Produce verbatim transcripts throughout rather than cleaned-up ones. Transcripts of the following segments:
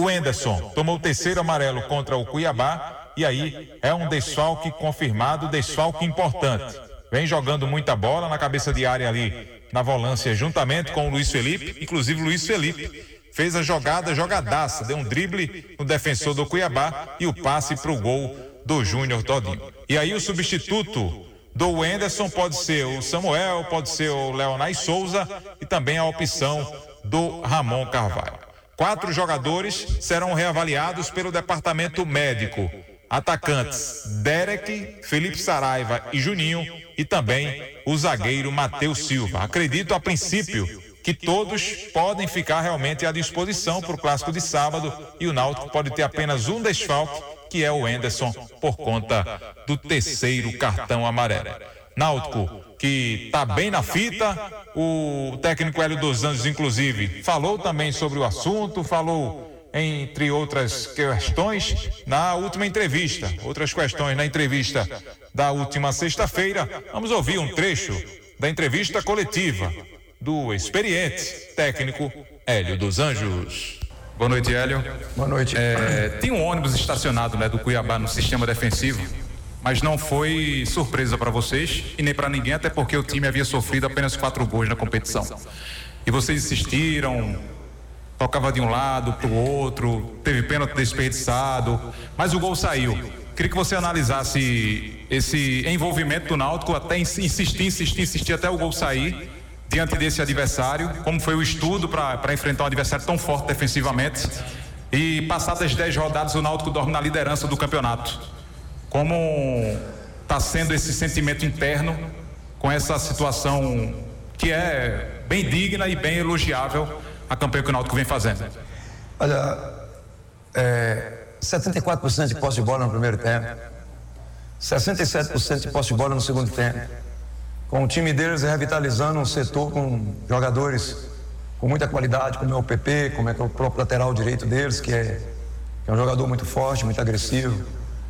O Wenderson tomou o terceiro amarelo contra o Cuiabá e aí é um desfalque confirmado, desfalque importante. Vem jogando muita bola na cabeça de área ali na volância juntamente com o Luiz Felipe, inclusive o Luiz Felipe fez a jogada, jogadaça, deu um drible no defensor do Cuiabá e o passe para o gol do Júnior Todinho. E aí o substituto do Wenderson pode ser o Samuel, pode ser o Leonardo Souza e também a opção do Ramon Carvalho. Quatro jogadores serão reavaliados pelo departamento médico. Atacantes Derek, Felipe Saraiva e Juninho e também o zagueiro Matheus Silva. Acredito a princípio que todos podem ficar realmente à disposição para o clássico de sábado e o Náutico pode ter apenas um desfalque, que é o Wenderson, por conta do terceiro cartão amarelo. Náutico, que está bem na fita, o técnico Hélio dos Anjos, inclusive, falou também sobre o assunto, falou, entre outras questões, na última entrevista, outras questões na entrevista da última sexta-feira. Vamos ouvir um trecho da entrevista coletiva do experiente técnico Hélio dos Anjos. Boa noite, Hélio. Boa noite. É, tem um ônibus estacionado, né, do Cuiabá no sistema defensivo, mas não foi surpresa para vocês e nem para ninguém, até porque o time havia sofrido apenas quatro gols na competição. E vocês insistiram, tocava de um lado para o outro, teve pênalti desperdiçado, mas o gol saiu. Queria que você analisasse esse envolvimento do Náutico, até insistir, insistir, insistir até o gol sair, diante desse adversário, como foi o estudo para enfrentar um adversário tão forte defensivamente, e passadas dez rodadas o Náutico dorme na liderança do campeonato. Como está sendo esse sentimento interno com essa situação que é bem digna e bem elogiável a campanha que o Náutico vem fazendo? Olha, é, setenta e quatro por cento de posse de bola no primeiro tempo, sessenta e sete por cento de posse de bola no segundo tempo, com o time deles revitalizando um setor com jogadores com muita qualidade, como é o P P, como é, que é o próprio lateral direito deles, que é, que é um jogador muito forte, muito agressivo.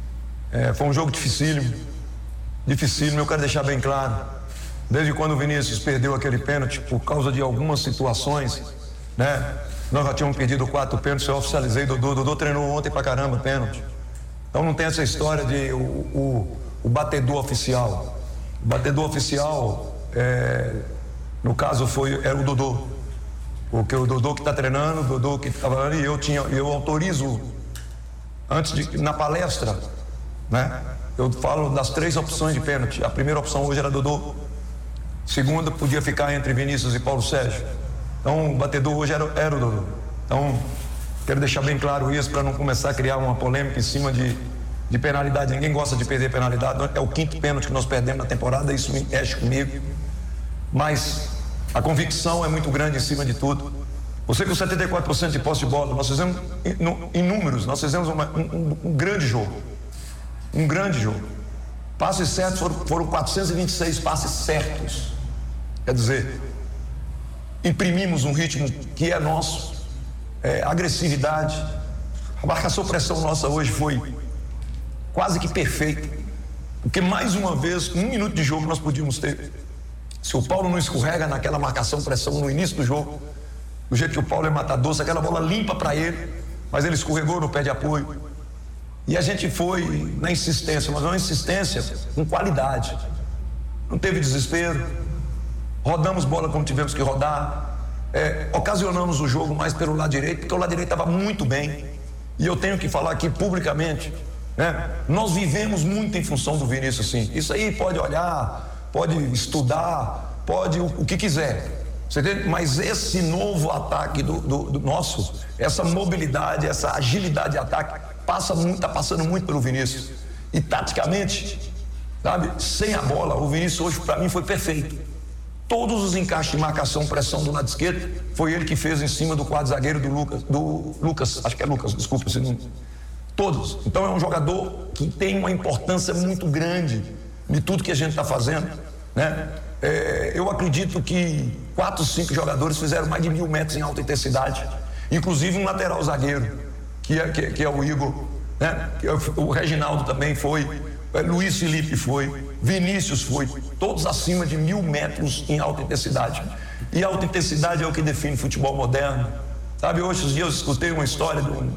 É, foi um jogo dificílimo, dificílimo, eu quero deixar bem claro, desde quando o Vinícius perdeu aquele pênalti por causa de algumas situações, né? Nós já tínhamos pedido quatro pênaltis, eu oficializei, Dodô, Dodô treinou ontem pra caramba pênalti. Então não tem essa história de o, o, o batedor oficial. O batedor oficial, é, no caso, foi, era o Dodô. Porque o Dodô que está treinando, o Dodô que estava ali, eu tinha, eu autorizo, antes de, na palestra, né? Eu falo das três opções de pênalti. A primeira opção hoje era Dodô. Segunda podia ficar entre Vinícius e Paulo Sérgio. Então o batedor hoje era, era o Dodô. Então, quero deixar bem claro isso para não começar a criar uma polêmica em cima de de penalidade. Ninguém gosta de perder penalidade, é o quinto pênalti que nós perdemos na temporada, isso me mexe comigo, mas a convicção é muito grande em cima de tudo. Você com setenta e quatro por cento de posse de bola, nós fizemos em números, nós fizemos uma, um, um grande jogo, um grande jogo. Passes certos foram, foram quatrocentos e vinte e seis passes certos, quer dizer, imprimimos um ritmo que é nosso, é, agressividade, a marcação-pressão nossa hoje foi quase que perfeito, porque mais uma vez, um minuto de jogo nós podíamos ter. Se o Paulo não escorrega naquela marcação-pressão no início do jogo, do jeito que o Paulo é matador, aquela bola limpa para ele, mas ele escorregou no pé de apoio. E a gente foi na insistência, mas uma insistência com qualidade. Não teve desespero, rodamos bola como tivemos que rodar, é, ocasionamos o jogo mais pelo lado direito, porque o lado direito estava muito bem. E eu tenho que falar aqui publicamente, né? Nós vivemos muito em função do Vinícius, sim. Isso aí pode olhar, pode estudar, pode o, o que quiser. Você entende? Mas esse novo ataque do, do, do nosso, essa mobilidade, essa agilidade de ataque, passa muito, está passando muito pelo Vinícius. E taticamente, sabe, sem a bola, o Vinícius hoje para mim foi perfeito. Todos os encaixes de marcação, pressão do lado esquerdo, foi ele que fez em cima do quadro zagueiro do Lucas, do Lucas, acho que é Lucas, desculpa se não. Todos. Então é um jogador que tem uma importância muito grande de tudo que a gente está fazendo, né? É, eu acredito que quatro, cinco jogadores fizeram mais de mil metros em alta intensidade, inclusive um lateral zagueiro, que é, que, que é o Igor, né? Que é o, o Reginaldo também foi, é, Luiz Felipe foi, Vinícius foi, todos acima de mil metros em alta intensidade. E alta intensidade é o que define futebol moderno. Sabe, hoje os dias eu escutei uma história de um